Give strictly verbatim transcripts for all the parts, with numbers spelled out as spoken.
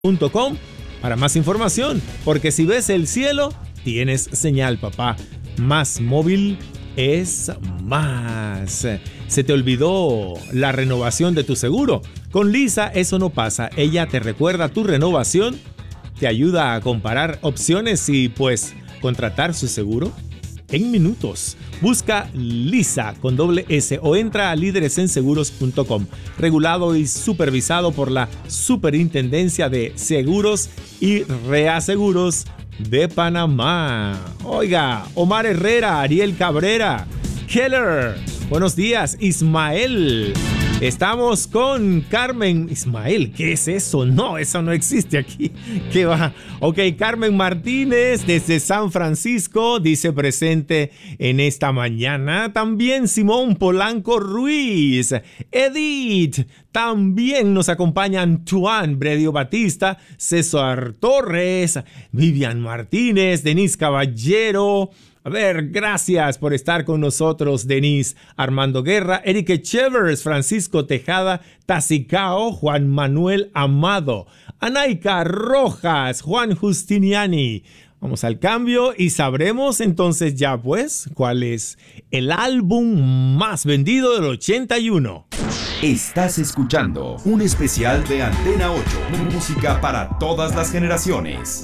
punto com para más información, porque si ves el cielo, tienes señal, papá. Más móvil es más. ¿Se te olvidó la renovación de tu seguro? Con Lisa eso no pasa. Ella te recuerda tu renovación, te ayuda a comparar opciones y pues contratar su seguro en minutos. Busca Lisa con doble S o entra a líderes en seguros punto com. Regulado y supervisado por la Superintendencia de Seguros y Reaseguros de Panamá. Oiga, Omar Herrera, Ariel Cabrera, Keller, buenos días, Ismael. Estamos con Carmen. Ismael, ¿qué es eso? No, eso no existe aquí. ¿Qué va? Ok, Carmen Martínez desde San Francisco dice presente en esta mañana. También Simón Polanco Ruiz. Edith. También nos acompañan Tuan Bredio Batista, César Torres, Vivian Martínez, Denise Caballero. A ver, gracias por estar con nosotros, Denise. Armando Guerra, Eric Chevers, Francisco Tejada, Tacicao, Juan Manuel Amado, Anaika Rojas, Juan Justiniani. Vamos al cambio y sabremos entonces ya pues cuál es el álbum más vendido del ochenta y uno. Estás escuchando un especial de Antena ocho, música para todas las generaciones.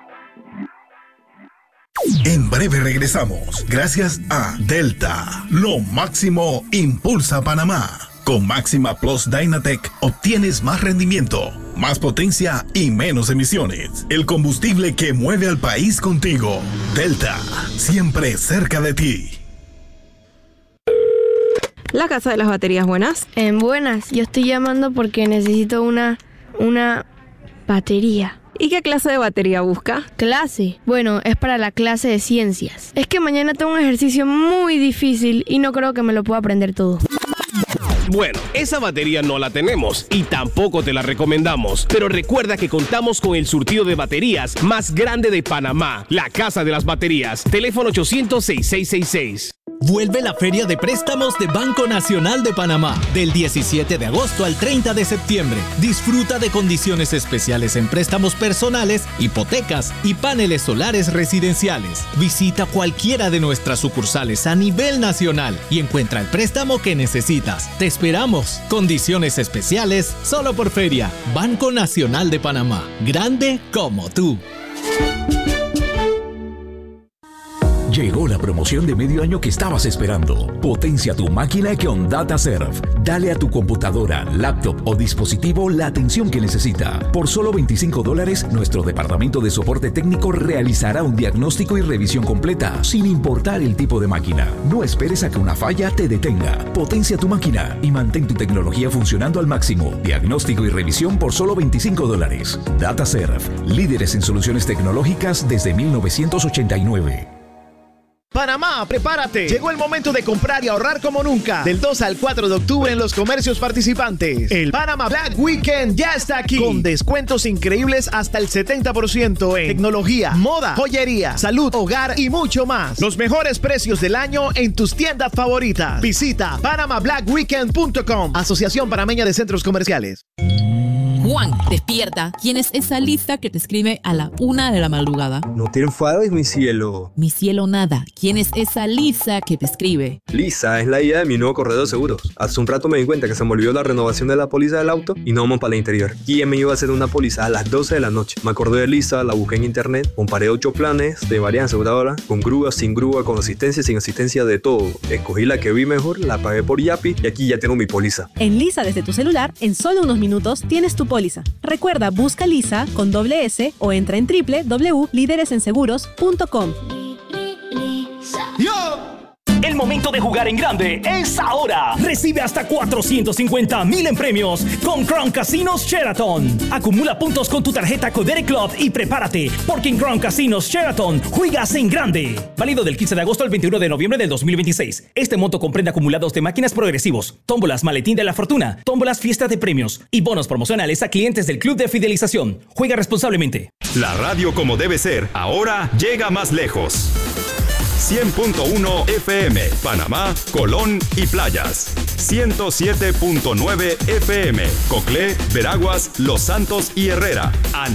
En breve regresamos, gracias a Delta. Lo máximo impulsa Panamá. Con Máxima Plus Dynatec obtienes más rendimiento, más potencia y menos emisiones. El combustible que mueve al país contigo. Delta, siempre cerca de ti. La Casa de las Baterías, buenas. En buenas, yo estoy llamando porque necesito una, una batería. ¿Y qué clase de batería busca? ¿Clase? Bueno, es para la clase de ciencias. Es que mañana tengo un ejercicio muy difícil y no creo que me lo pueda aprender todo. Bueno, esa batería no la tenemos y tampoco te la recomendamos. Pero recuerda que contamos con el surtido de baterías más grande de Panamá. La Casa de las Baterías. Teléfono ochocientos, sesenta y seis sesenta y seis. Vuelve la Feria de Préstamos de Banco Nacional de Panamá del diecisiete de agosto al treinta de septiembre. Disfruta de condiciones especiales en préstamos personales, hipotecas y paneles solares residenciales. Visita cualquiera de nuestras sucursales a nivel nacional y encuentra el préstamo que necesitas. Te esperamos. Condiciones especiales solo por Feria. Banco Nacional de Panamá. Grande como tú. Llegó la promoción de medio año que estabas esperando. Potencia tu máquina con DataServe. Dale a tu computadora, laptop o dispositivo la atención que necesita. Por solo veinticinco dólares, nuestro departamento de soporte técnico realizará un diagnóstico y revisión completa, sin importar el tipo de máquina. No esperes a que una falla te detenga. Potencia tu máquina y mantén tu tecnología funcionando al máximo. Diagnóstico y revisión por solo veinticinco dólares. DataServe, líderes en soluciones tecnológicas desde mil novecientos ochenta y nueve. Panamá, prepárate. Llegó el momento de comprar y ahorrar como nunca. Del dos al cuatro de octubre en los comercios participantes. El Panama Black Weekend ya está aquí. Con descuentos increíbles hasta el setenta por ciento en tecnología, moda, joyería, salud, hogar y mucho más. Los mejores precios del año en tus tiendas favoritas. Visita panama black weekend punto com. Asociación Panameña de Centros Comerciales. Juan, despierta. ¿Quién es esa Lisa que te escribe a la una de la madrugada? No te enfades, mi cielo. Mi cielo nada. ¿Quién es esa Lisa que te escribe? Lisa es la idea de mi nuevo corredor de seguros. Hace un rato me di cuenta que se me olvidó la renovación de la póliza del auto y no vamos para el interior. ¿Quién me iba a hacer una póliza a las doce de la noche? Me acordé de Lisa, la busqué en internet, comparé ocho planes de varias aseguradoras, con grúa, sin grúa, con asistencia, sin asistencia, de todo. Escogí la que vi mejor, la pagué por Yapi y aquí ya tengo mi póliza. En Lisa, desde tu celular, en solo unos minutos tienes tu póliza. Recuerda, busca Lisa con doble S o entra en doble u doble u doble u punto líderes en seguros punto com. ¡Yo! El momento de jugar en grande es ahora. Recibe hasta cuatrocientos cincuenta mil en premios con Crown Casinos Sheraton. Acumula puntos con tu tarjeta Codere Club y prepárate, porque en Crown Casinos Sheraton juegas en grande. Válido del quince de agosto al veintiuno de noviembre del dos mil veintiséis. Este monto comprende acumulados de máquinas progresivos, tómbolas Maletín de la Fortuna, tómbolas Fiesta de Premios y bonos promocionales a clientes del Club de Fidelización. Juega responsablemente. La radio como debe ser, ahora llega más lejos. cien punto uno F M, Panamá, Colón y Playas. ciento siete punto nueve F M. Coclé, Veraguas, Los Santos y Herrera.